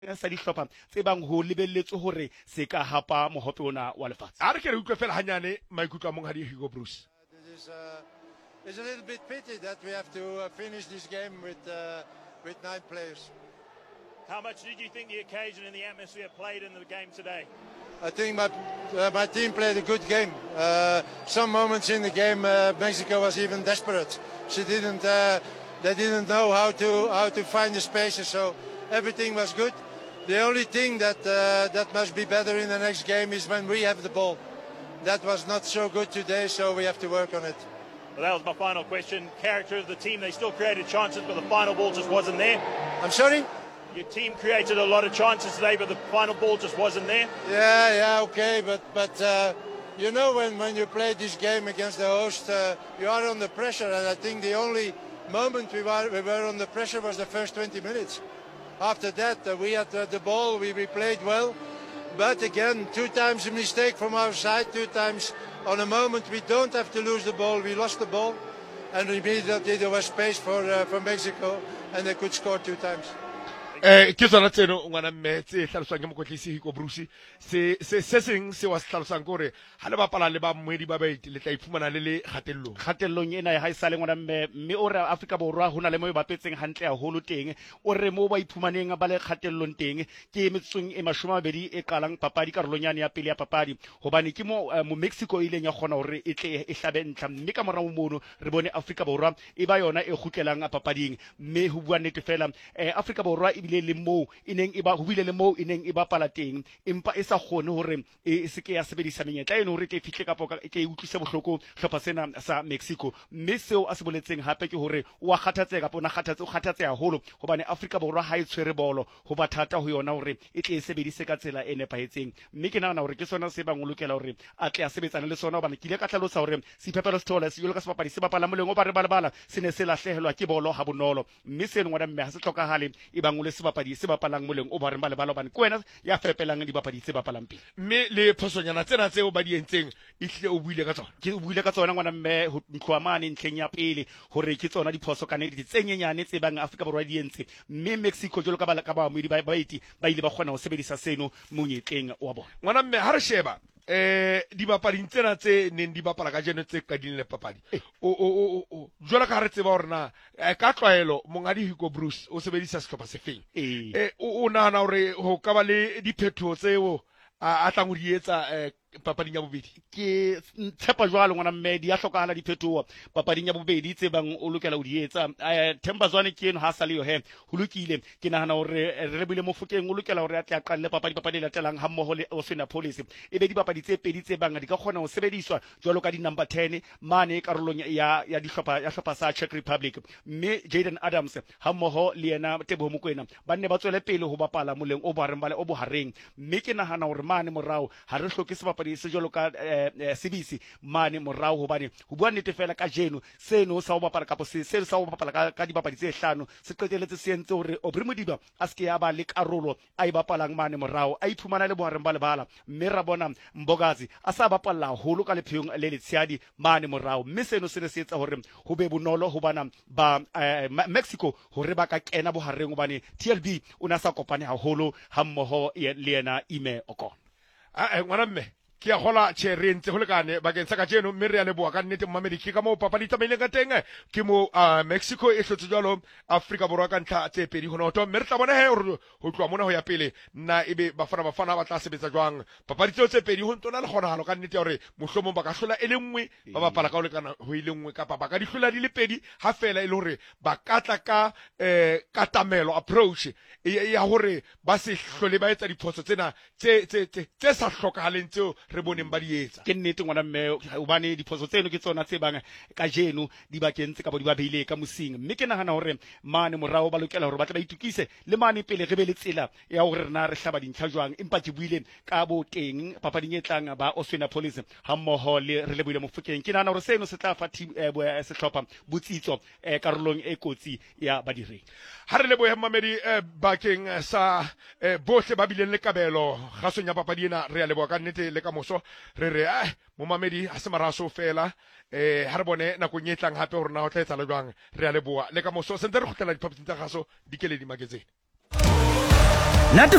sa dihlopha tse bang ho lebelletswe hore se ka hapa mohope ona wa lefatshe. A re ke re utlwe fela hanyane maikutlo a monghadi Hugo Broos. It's a little bit pity that we have to finish this game with 9 players. How much did you think the occasion and the atmosphere played in the game today? I think my team played a good game. Some moments in the game, Mexico was even desperate. They didn't know how to find the spaces. So everything was good. The only thing that must be better in the next game is when we have the ball. That was not so good today, so we have to work on it. Well, that was my final question. Character of the team, they still created chances, but the final ball just wasn't there. I'm sorry? Your team created a lot of chances today, but the final ball just wasn't there. Yeah, okay, but you know when you play this game against the host, you are under pressure, and I think the only moment we were under pressure was the first 20 minutes. After that, we had the ball, we played well, but again, 2 times a mistake from our side, 2 times on a moment we don't have to lose the ball, we lost the ball, and immediately there was space for Mexico, and they could score 2 times. Ke tsona tseno ngwana mme tse hlalosang ke mokotlisi Hugo Broos se seng se wa se hlalosang gore ha le bapala le ba mmedi ba baeti le tla ifumana le kgatellong ena ha isale ngwana mme o re Afrika Borwa hona le mo bapetseng hantle haholo teng o re mo ba iphumaneng ba le kgatellong teng ke metsong e 20 e qalang papadi karolonyane ya pele ya papadi hobane ke mo Mexico ile ya khona hore e tle e hlabe ntla mme ka morao mono re bone Afrika Borwa e ba yona e khutlelang papading mme ho bua nnete fela Afrika Borwa le mo ineng e ba ho bile le mo ineng e bapala teng empa e sa khone hore e se ke ya sebedisa menyetla eno hore ke fihle kapo ke utlwise bohloko hlopha sena sa Mexico mme seo a se boletseng hape ke hore o a kgathatseka kapo na kgathatse haholo hobane Afrika Borwa ha e tshwere bolo ho ba thata ho yona hore e tle e sebedise ka tsela e nepahetseng mme ke nahana hore ke sona se bang o lokela hore a tle a sebetsana le sona hobane ke ile ka tlhalosa hore Sephepelo Stola se yo ka sebapadi se bapala moleng o ba re bala se ne se lahlehelwa ke bolo ha bonolo mme se ngwana mme ha se tlhokahale e bang o le sebapadi se bapalang moleng o ba re bala hobane kwena ya fepelang dibapadi se bapalang pele mme le phosonyana tsena tseo ba di entseng e hle o buile ka tsona ke buile ka tsona ngwana mme ho ntloamane ntleng ya pele hore ke tsona diphoso ka nnete tsenyenyane tse bang Afrika Borwa di entse mme Mexico jolo ka ba mo di baeti ba ile ba khona ho sebedisa seno monyetleng wa bona ngwana mme ha re sheba dibapadi tsena tse neng di bapala ka jeno tse ka dinle papadi o jwala ka re tseba hore na ka tlwaelo mongadi Hugo Broos o sebedisa sehlopha se feng o nahana hore ho ka ba le diphetho tseo a tlang ho di etsa papading ya bobedi ke tshepa jwalo ngwana mme di a hlokahala diphetoho papading ya bobedi tse bang o lokela ho di etsa Thembazwane ke eno ha sa le yo he ho lokile ke nahana hore re bile mo Fokeng o lokela hore a tle a qalle papadi latelang ha mmoho le Oswena Police e be dibapadi tse pedi tse bang di ka khona ho sebediswa jwalo ka di number 10 mane karolong ya dihlopha sa Czech Republic mme Jaden Adams ha mmoho le yena Teboho Mokoena ba ne ba tswele pele ho bapala moleng o bohareng mme ke nahana hore mane morao ha re hloke sebapadi se jolo ka Sibisi mane morao hobane ho bua nnete fela ka jeno seno sa ho bapala kapo se sa ho bapala ka dibapadi tse 5 se qeteletse se entse hore Aubrey Modiba a se ke ya ba le karolo a e bapalang mane morao a iphumana le bohareng ba lebala mme ra bona Mbogazi a sa bapalla holo ka lepheong le letshadi mane morao mme seno se ne se etsa hore ho be bonolo ho bana ba Mexico hore ba ka kena bohareng hobane TLB o na sa kopane haholo ha mmoho le yena Ime Okon ngwana mme ke a gola cherentse go lekane bakeng sa ka jeno mme re ya leboa ka nnete mmamedi ke ka mo papadi tsamaileng ka teng ke mo Mexico e hlotse jalo Afrika Borwa ka ntlha tse pedi go noto mme re tla bona he hore ho tloa mona ho ya pele nna ebe bafana ba tla sebetsa jwang papadi tseo tse pedi ho ntona le kgonahalo ka nnete hore mohlomong ba ka hlola e le nngwe ba bapala ka ho lekana ho ile nngwe kapa ba ka di hlola di le pedi ha fela e le hore ba katla ka katamelo approach ya hore ba se hlole ba etsa diphoso tsena tse sa hlokahaleng tseo re boneng ba di etsa ke nnete ngwana mme hobane diphoso tseno ke tsona tse bang ka jeno di bakentse ka bo di ba beile ka mosing mme ke nahana hore mane morao ba lokela hore ba tla ba itukise le mane pele re be le tsela ya hore rena re hlaba dintlha jwang empa ke buile ka bo teng papading e tlang ba Oswena Police ha mmoho le re le buile mo Fokeng ke nahana hore seno se tla fa sehlopha botsitso karolong e kotsi ya badireng ha re le bohe mamedi bakeng sa bohle ba bileng le kabelo ga sonya papadi ena re ya leboa ka nnete le ka moso re re mo mamedi ha se maraso fela ha re bone nakong e tlang hape hore na ho tla etsa le jwang re ya leboa le ka moso sentse re khotlela diphaposing tsa gaso dikeledi magazine Nat